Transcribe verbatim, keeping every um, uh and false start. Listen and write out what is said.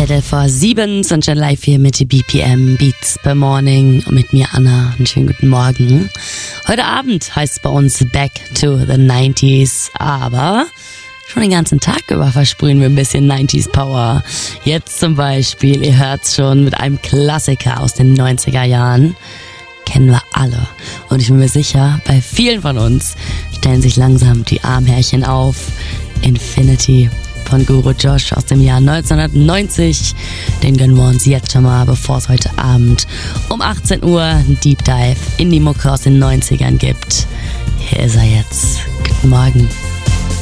Viertel vor sieben sind schon live hier mit B P M Beats per Morning und mit mir Anna. Einen schönen guten Morgen. Heute Abend heißt es bei uns Back to the nineties, aber schon den ganzen Tag über versprühen wir ein bisschen nineties Power. Jetzt zum Beispiel, ihr hört's schon, mit einem Klassiker aus den neunziger Jahren. Kennen wir alle. Und ich bin mir sicher, bei vielen von uns stellen sich langsam die Armhärchen auf. Infinity von Guru Josh aus dem Jahr neunzehnhundertneunzig. Den gönnen wir uns jetzt schon mal, bevor es heute Abend um achtzehn Uhr einen Deep Dive in die Mucke aus den neunzigern gibt. Hier ist er jetzt. Guten Morgen.